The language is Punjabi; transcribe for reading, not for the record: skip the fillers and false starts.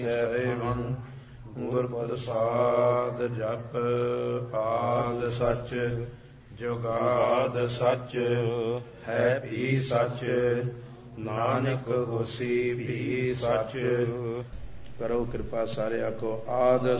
ਸੇਵੰ ਗੁਰ ਪ੍ਰਸਾਦ ਜਪ ਆਦ ਸਚ ਜੁਗਾਦ ਸਚ ਹੈ ਵੀ ਸਚ ਨਾਨਕ ਹੋਸੀ ਵੀ ਸਚ। ਕਰੋ ਕਿਰਪਾ ਸਾਰਿਆਂ ਕੋ ਆਦ